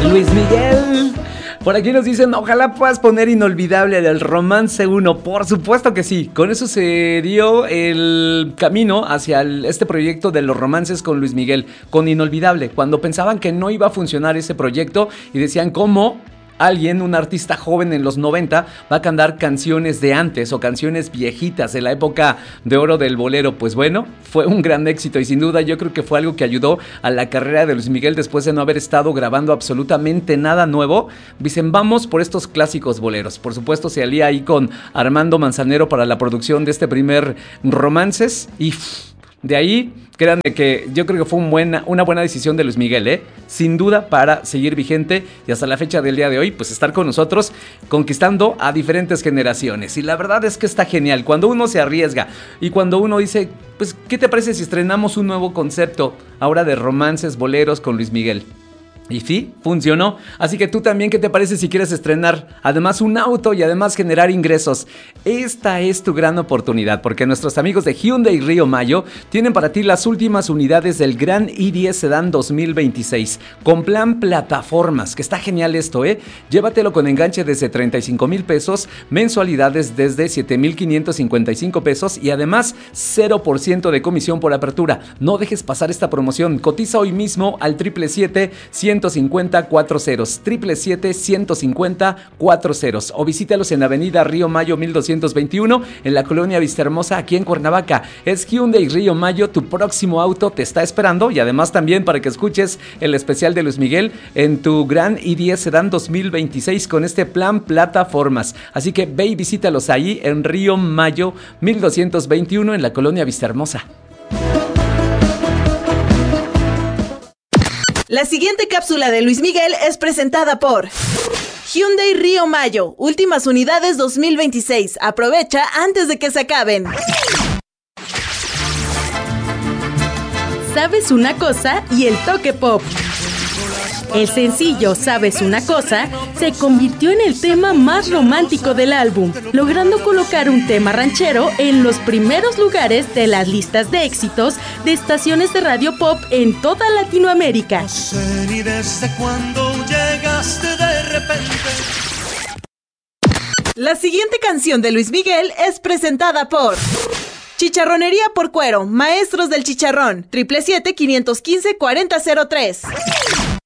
Luis Miguel. Por aquí nos dicen, ojalá puedas poner Inolvidable del Romance 1. Por supuesto que sí. Con eso se dio el camino hacia este proyecto de los romances con Luis Miguel, con Inolvidable. Cuando pensaban que no iba a funcionar ese proyecto y decían, ¿cómo alguien, un artista joven en los 90, va a cantar canciones de antes o canciones viejitas de la época de oro del bolero? Pues bueno, fue un gran éxito y sin duda yo creo que fue algo que ayudó a la carrera de Luis Miguel después de no haber estado grabando absolutamente nada nuevo. Dicen, vamos por estos clásicos boleros. Por supuesto se alía ahí con Armando Manzanero para la producción de este primer Romances y de ahí, créanme que yo creo que fue una buena decisión de Luis Miguel, sin duda, para seguir vigente y hasta la fecha del día de hoy, pues estar con nosotros conquistando a diferentes generaciones. Y la verdad es que está genial cuando uno se arriesga y cuando uno dice, pues, ¿qué te parece si estrenamos un nuevo concepto ahora de romances, boleros con Luis Miguel? Y sí, funcionó. Así que tú también, ¿qué te parece si quieres estrenar además un auto y además generar ingresos? Esta es tu gran oportunidad, porque nuestros amigos de Hyundai Río Mayo tienen para ti las últimas unidades del Gran i10 Sedan 2026 con plan plataformas, que está genial esto, Llévatelo con enganche desde 35,000 pesos, mensualidades desde 7,555 pesos y además 0% de comisión por apertura. No dejes pasar esta promoción. Cotiza hoy mismo al 777-150-40, 777-150-40 o visítalos en Avenida Río Mayo 1221 en la colonia Vistahermosa aquí en Cuernavaca. Es Hyundai Río Mayo, tu próximo auto te está esperando y además también para que escuches el especial de Luis Miguel en tu Gran i10 Sedan 2026 con este plan plataformas. Así que ve y visítalos ahí en Río Mayo 1221 en la colonia Vistahermosa. La siguiente cápsula de Luis Miguel es presentada por Hyundai Río Mayo, últimas unidades 2026. Aprovecha antes de que se acaben. Sabes una cosa y el toque pop. El sencillo Sabes una cosa se convirtió en el tema más romántico del álbum, logrando colocar un tema ranchero en los primeros lugares de las listas de éxitos de estaciones de radio pop en toda Latinoamérica. No sé ni desde cuándo llegaste de repente. La siguiente canción de Luis Miguel es presentada por Chicharronería por Cuero, Maestros del Chicharrón, 777-515-4003.